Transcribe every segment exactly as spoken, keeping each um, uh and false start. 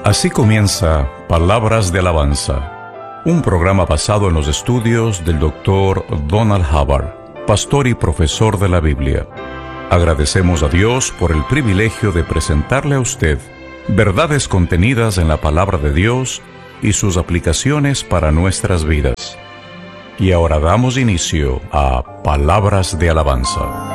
Así comienza Palabras de Alabanza, un programa basado en los estudios del doctor Donald Hubbard, pastor y profesor de la Biblia. Agradecemos a Dios por el privilegio de presentarle a usted verdades contenidas en la palabra de Dios y sus aplicaciones para nuestras vidas. Y ahora damos inicio a Palabras de Alabanza.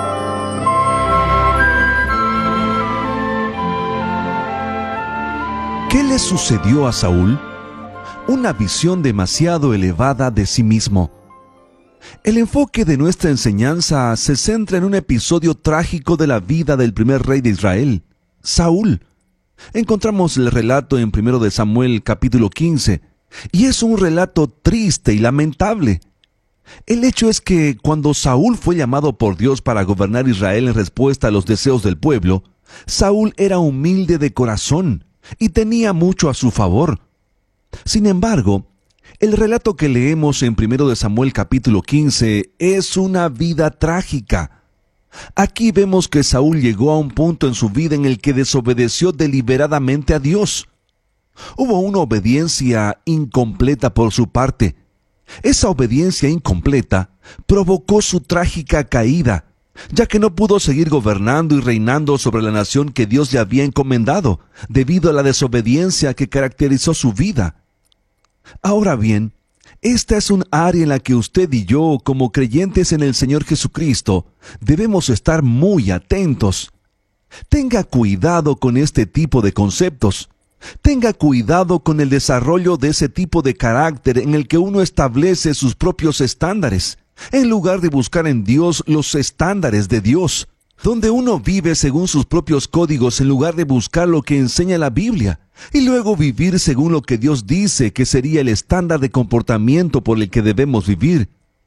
¿Qué le sucedió a Saúl? Una visión demasiado elevada de sí mismo. El enfoque de nuestra enseñanza se centra en un episodio trágico de la vida del primer rey de Israel, Saúl. Encontramos el relato en primero de Samuel capítulo quince, y es un relato triste y lamentable. El hecho es que cuando Saúl fue llamado por Dios para gobernar Israel en respuesta a los deseos del pueblo, Saúl era humilde de corazón y tenía mucho a su favor. Sin embargo, el relato que leemos en primero de Samuel capítulo quince es una vida trágica. Aquí vemos que Saúl llegó a un punto en su vida en el que desobedeció deliberadamente a Dios. Hubo una obediencia incompleta por su parte. Esa obediencia incompleta provocó su trágica caída, ya que no pudo seguir gobernando y reinando sobre la nación que Dios le había encomendado, debido a la desobediencia que caracterizó su vida. Ahora bien, esta es un área en la que usted y yo, como creyentes en el Señor Jesucristo, debemos estar muy atentos. Tenga cuidado con este tipo de conceptos. Tenga cuidado con el desarrollo de ese tipo de carácter en el que uno establece sus propios estándares, en lugar de buscar en Dios los estándares de Dios, donde uno vive según sus propios códigos en lugar de buscar lo que enseña la Biblia, y luego vivir según lo que Dios dice que sería el estándar de comportamiento por el que debemos vivir.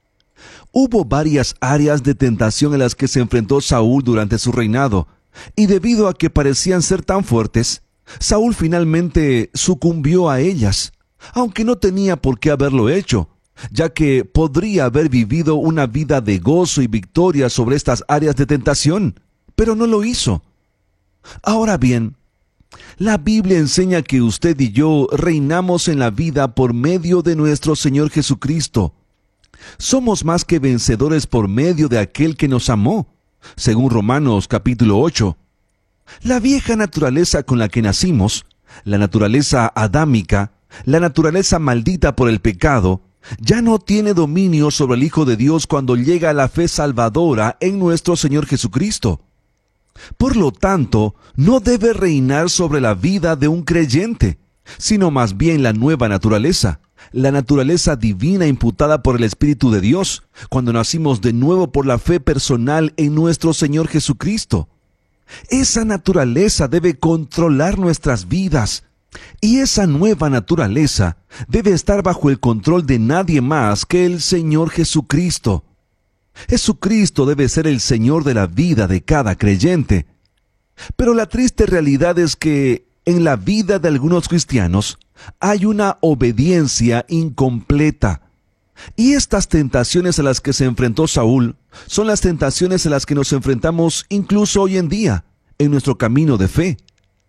Hubo varias áreas de tentación en las que se enfrentó Saúl durante su reinado, y debido a que parecían ser tan fuertes, Saúl finalmente sucumbió a ellas, aunque no tenía por qué haberlo hecho, ya que podría haber vivido una vida de gozo y victoria sobre estas áreas de tentación, pero no lo hizo. Ahora bien, la Biblia enseña que usted y yo reinamos en la vida por medio de nuestro Señor Jesucristo. Somos más que vencedores por medio de aquel que nos amó, según Romanos capítulo ocho. La vieja naturaleza con la que nacimos, la naturaleza adámica, la naturaleza maldita por el pecado, ya no tiene dominio sobre el Hijo de Dios cuando llega a la fe salvadora en nuestro Señor Jesucristo. Por lo tanto, no debe reinar sobre la vida de un creyente, sino más bien la nueva naturaleza, la naturaleza divina imputada por el Espíritu de Dios, cuando nacimos de nuevo por la fe personal en nuestro Señor Jesucristo. Esa naturaleza debe controlar nuestras vidas, y esa nueva naturaleza debe estar bajo el control de nadie más que el Señor Jesucristo. Jesucristo debe ser el Señor de la vida de cada creyente. Pero la triste realidad es que en la vida de algunos cristianos hay una obediencia incompleta. Y estas tentaciones a las que se enfrentó Saúl son las tentaciones a las que nos enfrentamos incluso hoy en día, en nuestro camino de fe.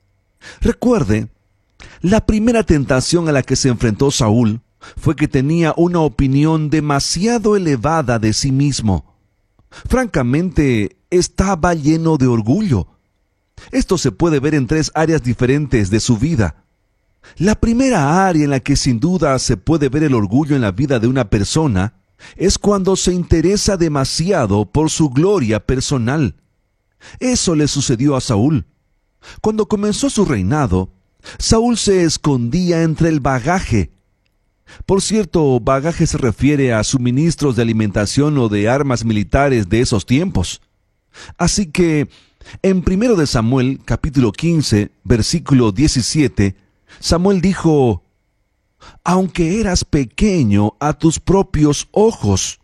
Recuerde, la primera tentación a la que se enfrentó Saúl fue que tenía una opinión demasiado elevada de sí mismo. Francamente, estaba lleno de orgullo. Esto se puede ver en tres áreas diferentes de su vida. La primera área en la que sin duda se puede ver el orgullo en la vida de una persona es cuando se interesa demasiado por su gloria personal. Eso le sucedió a Saúl. Cuando comenzó su reinado, Saúl se escondía entre el bagaje. Por cierto, bagaje se refiere a suministros de alimentación o de armas militares de esos tiempos. Así que, en primero de Samuel, capítulo quince, versículo diecisiete, Samuel dijo: «Aunque eras pequeño a tus propios ojos».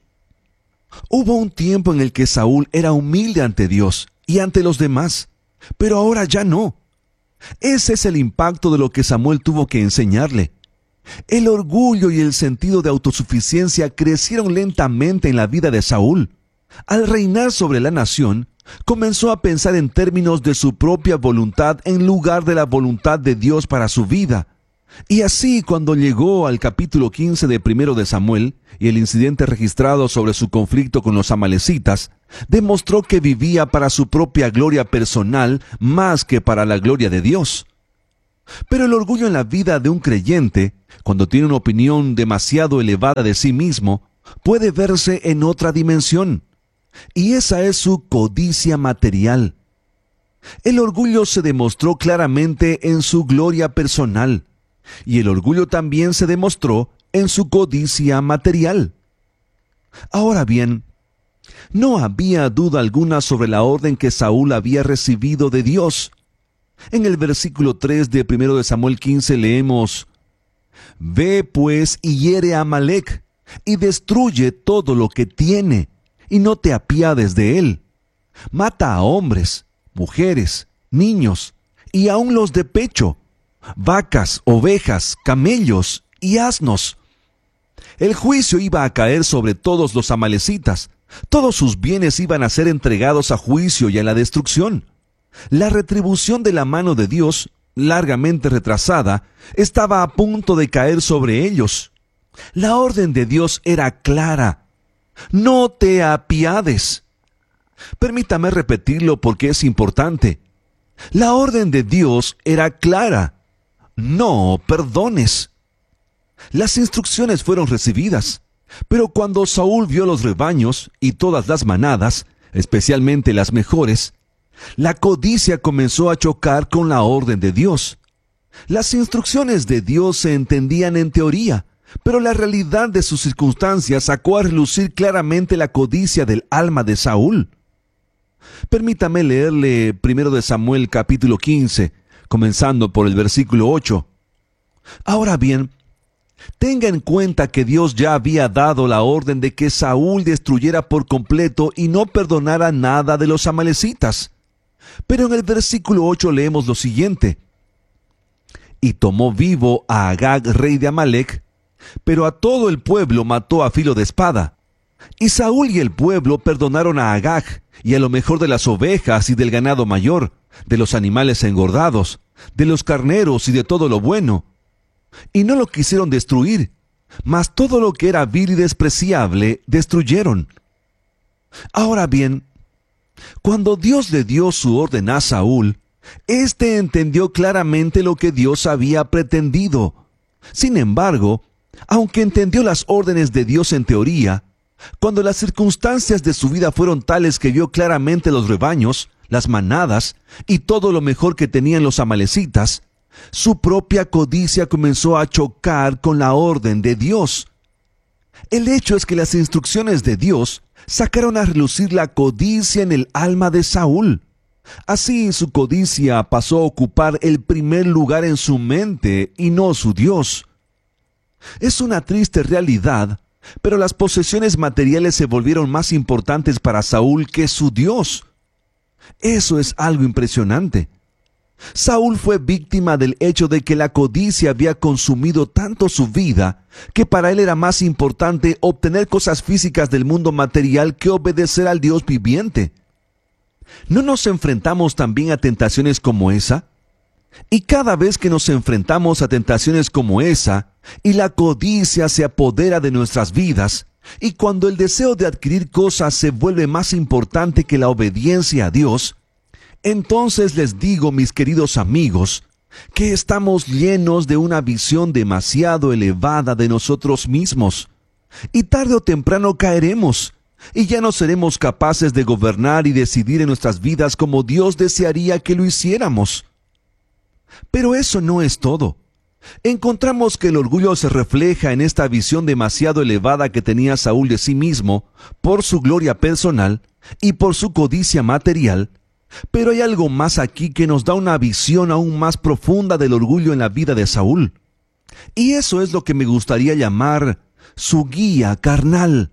Hubo un tiempo en el que Saúl era humilde ante Dios y ante los demás, pero ahora ya no. Ese es el impacto de lo que Samuel tuvo que enseñarle. El orgullo y el sentido de autosuficiencia crecieron lentamente en la vida de Saúl. Al reinar sobre la nación, comenzó a pensar en términos de su propia voluntad en lugar de la voluntad de Dios para su vida. Y así, cuando llegó al capítulo quince de Primero de Samuel y el incidente registrado sobre su conflicto con los amalecitas, demostró que vivía para su propia gloria personal más que para la gloria de Dios. Pero el orgullo en la vida de un creyente, cuando tiene una opinión demasiado elevada de sí mismo, puede verse en otra dimensión, y esa es su codicia material. El orgullo se demostró claramente en su gloria personal, y el orgullo también se demostró en su codicia material. Ahora bien, no había duda alguna sobre la orden que Saúl había recibido de Dios. En el versículo tres de Primero de Samuel quince leemos: «Ve pues y hiere a Amalec, y destruye todo lo que tiene, y no te apiades de él. Mata a hombres, mujeres, niños, y aun los de pecho, vacas, ovejas, camellos y asnos». El juicio iba a caer sobre todos los amalecitas. Todos sus bienes iban a ser entregados a juicio y a la destrucción. La retribución de la mano de Dios, largamente retrasada, estaba a punto de caer sobre ellos. La orden de Dios era clara: no te apiades. Permítame repetirlo porque es importante. La orden de Dios era clara: no perdones. Las instrucciones fueron recibidas, pero cuando Saúl vio los rebaños y todas las manadas, especialmente las mejores, la codicia comenzó a chocar con la orden de Dios. Las instrucciones de Dios se entendían en teoría, pero la realidad de sus circunstancias sacó a relucir claramente la codicia del alma de Saúl. Permítame leerle Primero de Samuel capítulo quince, comenzando por el versículo ocho. Ahora bien, tenga en cuenta que Dios ya había dado la orden de que Saúl destruyera por completo y no perdonara nada de los amalecitas. Pero en el versículo ocho leemos lo siguiente: «Y tomó vivo a Agag, rey de Amalec, pero a todo el pueblo mató a filo de espada. Y Saúl y el pueblo perdonaron a Agag, y a lo mejor de las ovejas y del ganado mayor, de los animales engordados, de los carneros y de todo lo bueno. Y no lo quisieron destruir, mas todo lo que era vil y despreciable destruyeron». Ahora bien, cuando Dios le dio su orden a Saúl, éste entendió claramente lo que Dios había pretendido. Sin embargo, aunque entendió las órdenes de Dios en teoría, cuando las circunstancias de su vida fueron tales que vio claramente los rebaños, las manadas y todo lo mejor que tenían los amalecitas, su propia codicia comenzó a chocar con la orden de Dios. El hecho es que las instrucciones de Dios sacaron a relucir la codicia en el alma de Saúl. Así su codicia pasó a ocupar el primer lugar en su mente y no su Dios. Es una triste realidad, pero las posesiones materiales se volvieron más importantes para Saúl que su Dios. Eso es algo impresionante. Saúl fue víctima del hecho de que la codicia había consumido tanto su vida, que para él era más importante obtener cosas físicas del mundo material que obedecer al Dios viviente. ¿No nos enfrentamos también a tentaciones como esa? Y cada vez que nos enfrentamos a tentaciones como esa, y la codicia se apodera de nuestras vidas, y cuando el deseo de adquirir cosas se vuelve más importante que la obediencia a Dios, entonces les digo, mis queridos amigos, que estamos llenos de una visión demasiado elevada de nosotros mismos, y tarde o temprano caeremos, y ya no seremos capaces de gobernar y decidir en nuestras vidas como Dios desearía que lo hiciéramos. Pero eso no es todo. Encontramos que el orgullo se refleja en esta visión demasiado elevada que tenía Saúl de sí mismo, por su gloria personal y por su codicia material. Pero hay algo más aquí que nos da una visión aún más profunda del orgullo en la vida de Saúl. Y eso es lo que me gustaría llamar su guía carnal.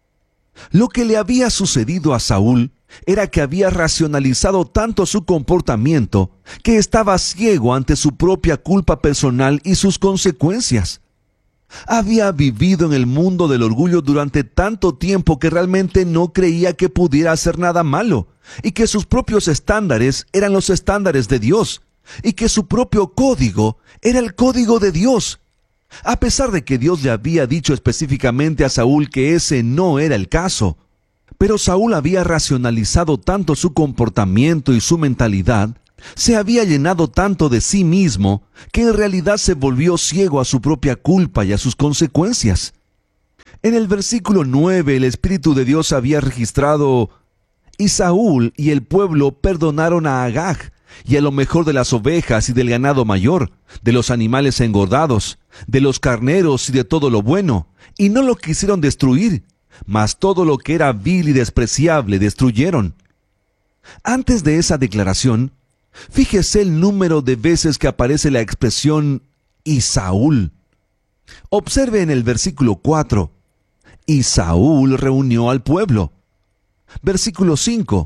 Lo que le había sucedido a Saúl era que había racionalizado tanto su comportamiento que estaba ciego ante su propia culpa personal y sus consecuencias. Había vivido en el mundo del orgullo durante tanto tiempo que realmente no creía que pudiera hacer nada malo, y que sus propios estándares eran los estándares de Dios, y que su propio código era el código de Dios. A pesar de que Dios le había dicho específicamente a Saúl que ese no era el caso. Pero Saúl había racionalizado tanto su comportamiento y su mentalidad, se había llenado tanto de sí mismo, que en realidad se volvió ciego a su propia culpa y a sus consecuencias. En el versículo nueve, el Espíritu de Dios había registrado: y Saúl y el pueblo perdonaron a Agag, y a lo mejor de las ovejas y del ganado mayor, de los animales engordados, de los carneros y de todo lo bueno, y no lo quisieron destruir, mas todo lo que era vil y despreciable destruyeron. Antes de esa declaración, fíjese el número de veces que aparece la expresión «y Saúl». Observe en el versículo cuatro, «y Saúl reunió al pueblo». Versículo cinco,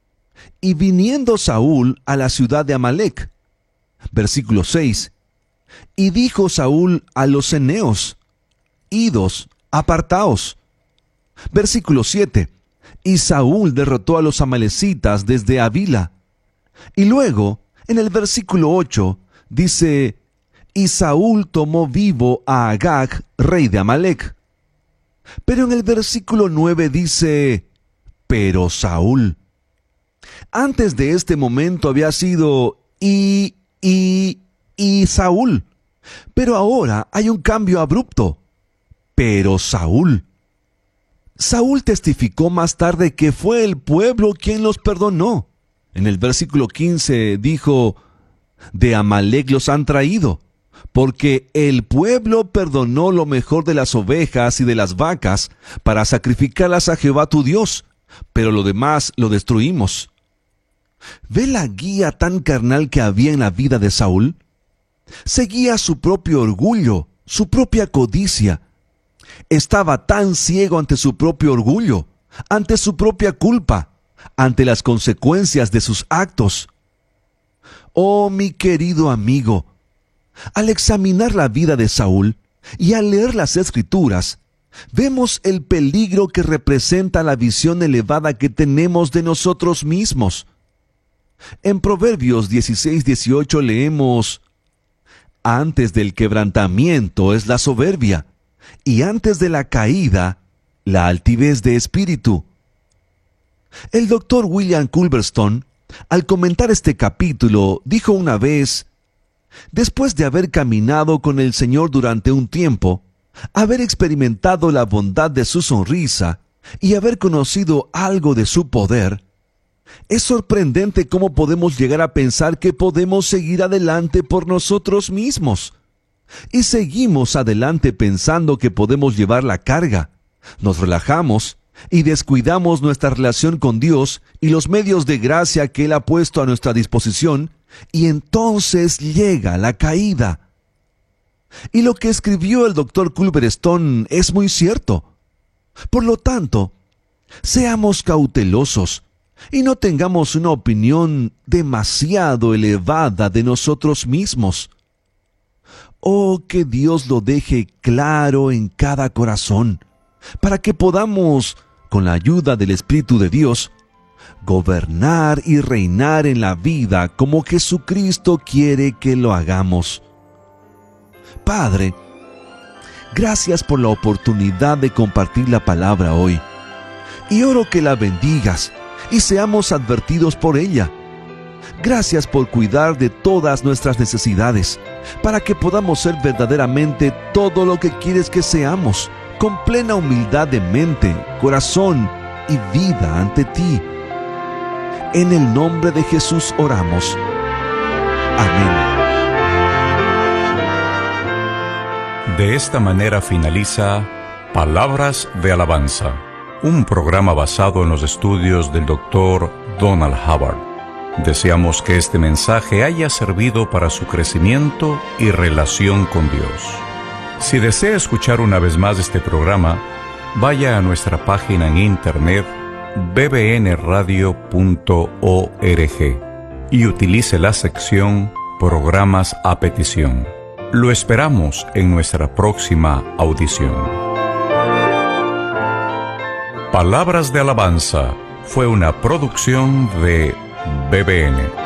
«y viniendo Saúl a la ciudad de Amalec». Versículo seis, «y dijo Saúl a los eneos: idos, apartaos». Versículo siete, «y Saúl derrotó a los amalecitas desde Havila». Y luego, en el versículo ocho, dice: «y Saúl tomó vivo a Agag, rey de Amalec». Pero en el versículo nueve dice: «pero Saúl». Antes de este momento había sido y, y, y Saúl. Pero ahora hay un cambio abrupto. «Pero Saúl». Saúl testificó más tarde que fue el pueblo quien los perdonó. En el versículo quince dijo: «de Amalec los han traído, porque el pueblo perdonó lo mejor de las ovejas y de las vacas para sacrificarlas a Jehová tu Dios, pero lo demás lo destruimos». ¿Ve la guía tan carnal que había en la vida de Saúl? Seguía su propio orgullo, su propia codicia. Estaba tan ciego ante su propio orgullo, ante su propia culpa, ante las consecuencias de sus actos. Oh, mi querido amigo, al examinar la vida de Saúl y al leer las Escrituras, vemos el peligro que representa la visión elevada que tenemos de nosotros mismos. En Proverbios dieciséis dieciocho leemos: «antes del quebrantamiento es la soberbia, y antes de la caída, la altivez de espíritu». El doctor William Culverstone, al comentar este capítulo, dijo una vez: «después de haber caminado con el Señor durante un tiempo, haber experimentado la bondad de su sonrisa y haber conocido algo de su poder, es sorprendente cómo podemos llegar a pensar que podemos seguir adelante por nosotros mismos. Y seguimos adelante pensando que podemos llevar la carga. Nos relajamos y descuidamos nuestra relación con Dios y los medios de gracia que Él ha puesto a nuestra disposición, y entonces llega la caída». Y lo que escribió el doctor Culverstone es muy cierto. Por lo tanto, seamos cautelosos y no tengamos una opinión demasiado elevada de nosotros mismos. Oh, que Dios lo deje claro en cada corazón, para que podamos, con la ayuda del Espíritu de Dios, gobernar y reinar en la vida como Jesucristo quiere que lo hagamos. Padre, gracias por la oportunidad de compartir la palabra hoy, y oro que la bendigas y seamos advertidos por ella. Gracias por cuidar de todas nuestras necesidades, para que podamos ser verdaderamente todo lo que quieres que seamos, con plena humildad de mente, corazón y vida ante ti. En el nombre de Jesús oramos. Amén. De esta manera finaliza Palabras de Alabanza, un programa basado en los estudios del doctor Donald Hubbard. Deseamos que este mensaje haya servido para su crecimiento y relación con Dios. Si desea escuchar una vez más este programa, vaya a nuestra página en internet b b n radio punto org y utilice la sección Programas a petición. Lo esperamos en nuestra próxima audición. Palabras de Alabanza fue una producción de B B N.